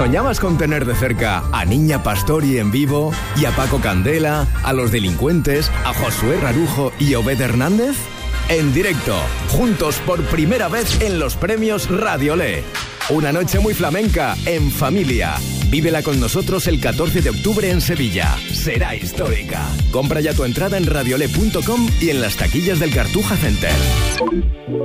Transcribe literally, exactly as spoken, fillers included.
¿Soñabas con tener de cerca a Niña Pastori en vivo y a Paco Candela, a Los Delincuentes, a Josué Rarujo y Obed Hernández? En directo, juntos por primera vez en los premios Radiolé. Una noche muy flamenca, en familia. Vívela con nosotros el catorce de octubre en Sevilla. Será histórica. Compra ya tu entrada en radiolé punto com y en las taquillas del Cartuja Center.